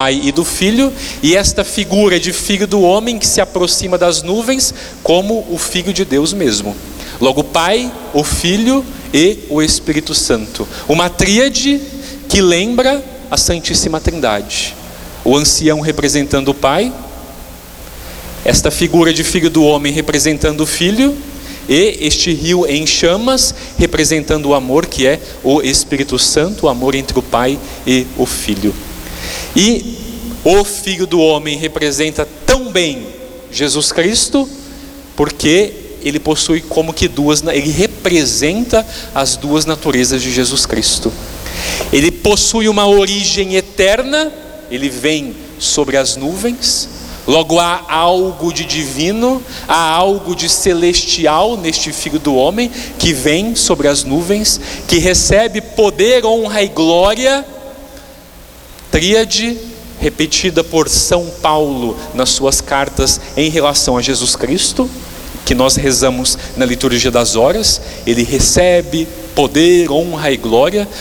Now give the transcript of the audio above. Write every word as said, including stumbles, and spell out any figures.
Pai e do Filho, e esta figura de Filho do homem que se aproxima das nuvens como o Filho de Deus mesmo. Logo, o Pai, o Filho e o Espírito Santo. Uma tríade que lembra a Santíssima Trindade. O ancião representando o Pai, esta figura de Filho do homem representando o Filho, e este rio em chamas representando o amor, que é o Espírito Santo, o amor entre o Pai e o Filho. E o Filho do homem representa tão bem Jesus Cristo, porque ele possui como que duas, ele representa as duas naturezas de Jesus Cristo. Ele possui uma origem eterna, ele vem sobre as nuvens. Logo, há algo de divino, há algo de celestial neste Filho do homem, que vem sobre as nuvens, que recebe poder, honra e glória. Tríade repetida por São Paulo nas suas cartas em relação a Jesus Cristo, que nós rezamos na liturgia das horas. Ele recebe poder, honra e glória.